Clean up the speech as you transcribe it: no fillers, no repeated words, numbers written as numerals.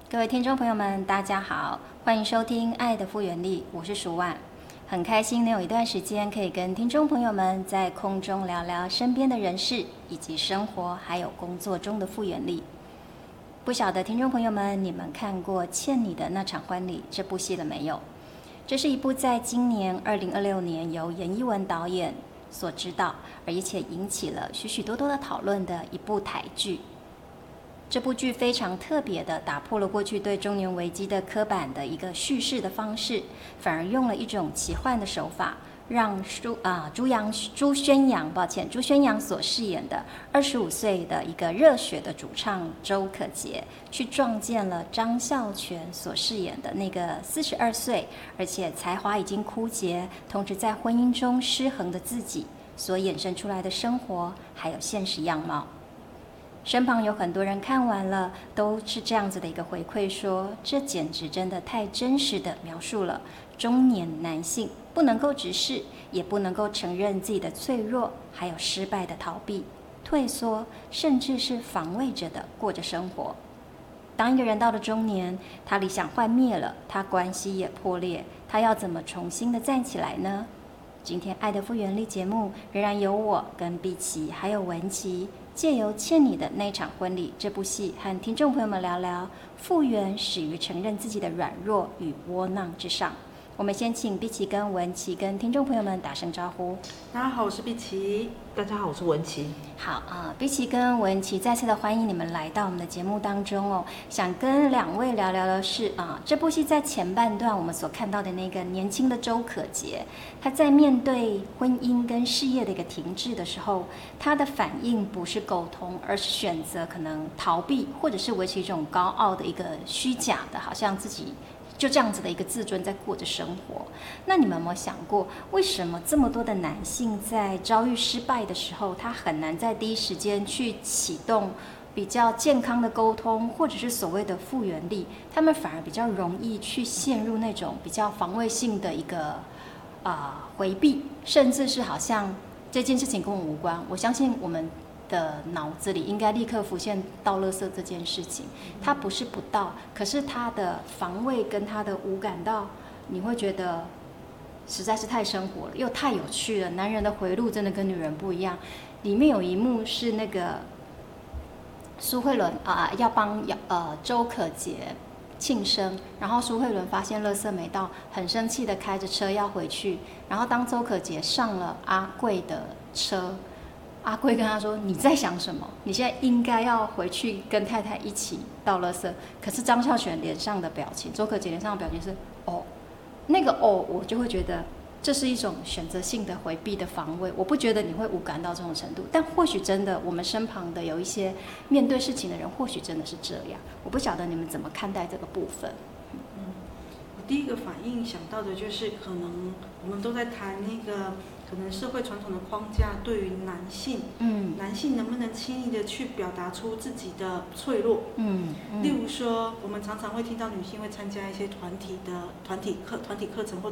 各位听众朋友们，大家好，欢迎收听《爱的复原力》，我是舒婉，很开心能有一段时间可以跟听众朋友们在空中聊聊身边的人事，以及生活还有工作中的复原力。不晓得听众朋友们，你们看过《欠你的那场婚礼》这部戏了没有？这是一部在今年2026年由严艺文导演所指导，而且引起了许许多多的讨论的一部台剧。这部剧非常特别的打破了过去对中年危机的刻板的一个叙事的方式，反而用了一种奇幻的手法，让朱宣阳所饰演的25岁的一个热血的主唱周可杰，去撞见了张孝全所饰演的那个42岁，而且才华已经枯竭，同时在婚姻中失衡的自己所衍生出来的生活，还有现实样貌。身旁有很多人看完了，都是这样子的一个回馈说，这简直真的太真实的描述了中年男性不能够直视，也不能够承认自己的脆弱，还有失败的逃避、退缩，甚至是防卫着的过着生活。当一个人到了中年，他理想幻灭了，他关系也破裂，他要怎么重新的站起来呢？今天爱的复原力节目仍然由我跟碧琪还有文琪，借由《欠你的那场婚礼》这部戏，和听众朋友们聊聊复原始于承认自己的软弱与窝囊之上。我们先请碧琪跟文琪跟听众朋友们打声招呼。 大家好，我是碧琪。 大家好，我是文琪。 好碧琪跟文琪再次的欢迎你们来到我们的节目当中哦。想跟两位聊聊的是这部戏在前半段我们所看到的那个年轻的周可杰，他在面对婚姻跟事业的一个停滞的时候，他的反应不是沟通，而是选择可能逃避，或者是维持一种高傲的一个虚假的，好像自己就这样子的一个自尊在过着生活。那你们有没有想过，为什么这么多的男性在遭遇失败的时候，他很难在第一时间去启动比较健康的沟通，或者是所谓的复原力，他们反而比较容易去陷入那种比较防卫性的一个回避，甚至是好像这件事情跟我无关。我相信我们的脑子里应该立刻浮现倒垃圾这件事情，它不是不倒，可是它的防卫跟它的无感到，你会觉得实在是太生活了，又太有趣了。男人的回路真的跟女人不一样。里面有一幕是那个苏慧伦要帮周可杰庆生，然后苏慧伦发现垃圾没到，很生气的开着车要回去，然后当周可杰上了阿贵的车，阿贵跟他说：“你在想什么？你现在应该要回去跟太太一起倒垃圾。”可是张孝全脸上的表情，周可杰脸上的表情是那个我就会觉得这是一种选择性的回避的防卫。我不觉得你会无感到这种程度，但或许真的我们身旁的有一些面对事情的人，或许真的是这样。我不晓得你们怎么看待这个部分。 我第一个反应想到的就是，可能我们都在谈那个可能社会传统的框架对于男性，男性能不能轻易的去表达出自己的脆弱，例如说，我们常常会听到女性会参加一些团体课程或